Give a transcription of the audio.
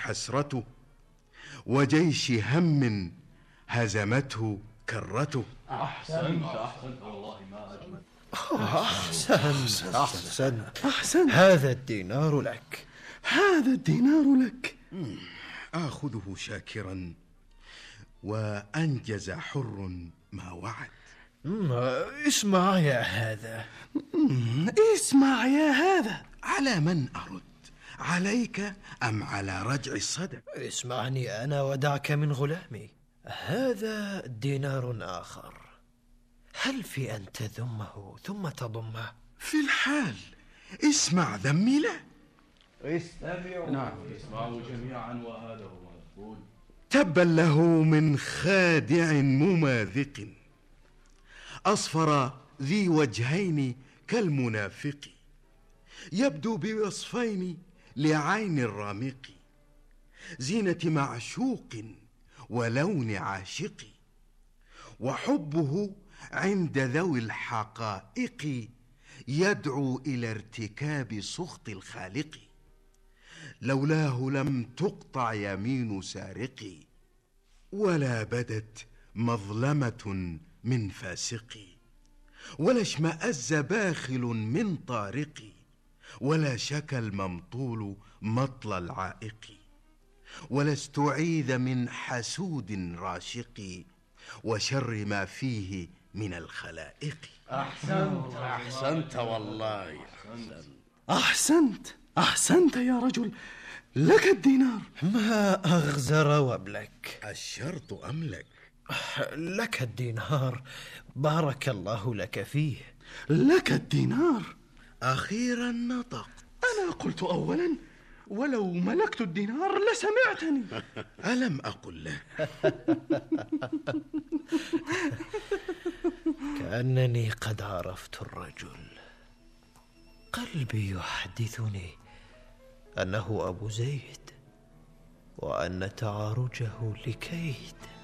حسرته، وجيش هم هزمته كرته. أحسنت والله ما أجمل. أحسنت. هذا الدينار لك. آخذه شاكرا، وأنجز حر ما وعد. اسمع يا هذا. على من أرد؟ عليك أم على رجع الصدى؟ اسمعني أنا ودعك من غلامي. هذا دينار آخر، هل في أن تذمه ثم تضمه؟ في الحال اسمع ذمي له. استمعوا. نعم اسمعوا جميعا وهذا هو يقول: تبا له من خادع مماذق، أصفر ذي وجهين كالمنافق، يبدو بوصفين لعين الرامق، زينة معشوق ولون عاشق، وحبه عند ذوي الحقائق يدعو إلى ارتكاب سخط الخالق. لولاه لم تقطع يمين سارق، ولا بدت مظلمة من فاسق، ولا اشمأز باخل من طارق، ولا شكى الممطول مطل العائق، ولا استعيذ من حسود راشق، وشر ما فيه من الخلائق. أحسنت والله. أحسنت يا رجل، لك الدينار. ما أغزر وبلك. الشرط أملك. لك الدينار، بارك الله لك فيه. لك الدينار. أخيرا نطق. أنا قلت أولا، ولو ملكت الدينار لسمعتني. ألم أقل له؟ كأنني قد عرفت الرجل. قلبي يحدثني أنه أبو زيد، وأن تعارجه لكيد.